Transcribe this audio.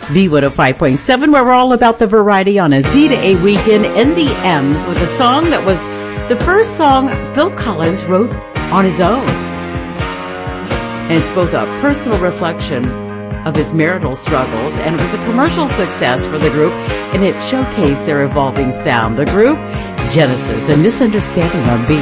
B105.7, where we're all about the variety on a Z to A weekend in the M's with a song that was the first song Phil Collins wrote on his own. And it's both a personal reflection of his marital struggles, and it was a commercial success for the group, and it showcased their evolving sound. The group, Genesis, and Misunderstanding on B.